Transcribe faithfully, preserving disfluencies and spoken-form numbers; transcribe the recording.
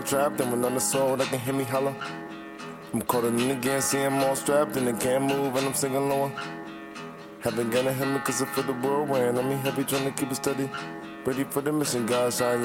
all trapped, and when on the soul, they can hear me holler. I'm caught in again, see I'm all strapped, and they can't move, and I'm singing lower. Haven't gotta hit me cause I feel the whirlwind. I mean, happy trying to keep it steady. Ready for the mission, God shine.